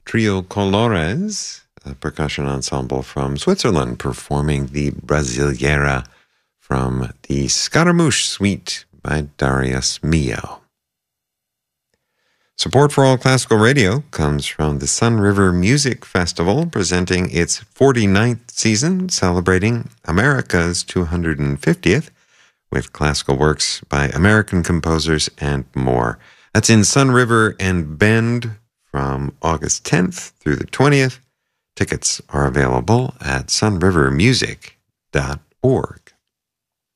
Trio Colores, a percussion ensemble from Switzerland, performing the Brasileira from the Scaramouche Suite by Darius Milhaud. Support for All Classical Radio comes from the Sunriver Music Festival, presenting its 49th season, celebrating America's 250th, with classical works by American composers and more. That's in Sunriver and Bend from August 10th through the 20th. Tickets are available at sunrivermusic.org.